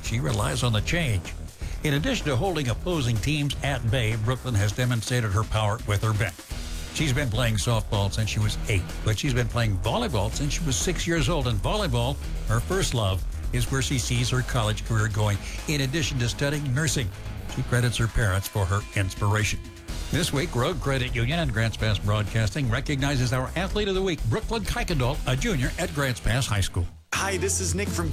she relies on the change. In addition to holding opposing teams at bay, Brooklyn has demonstrated her power with her bench. She's been playing softball since she was 8, but she's been playing volleyball since she was 6 years old. And volleyball, her first love, is where she sees her college career going, in addition to studying nursing. She credits her parents for her inspiration. This week, Road Credit Union and Grants Pass Broadcasting recognizes our Athlete of the Week, Brooklyn Kuykendall, a junior at Grants Pass High School. Hi, this is Nick from